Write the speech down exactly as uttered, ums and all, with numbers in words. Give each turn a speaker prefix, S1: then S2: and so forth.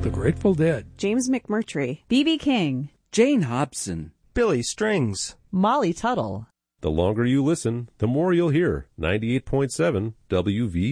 S1: The Grateful Dead,
S2: James McMurtry,
S3: B B King,
S4: Jane Hobson,
S5: Billy Strings,
S3: Molly Tuttle.
S6: The longer you listen, the more you'll hear. ninety-eight point seven W V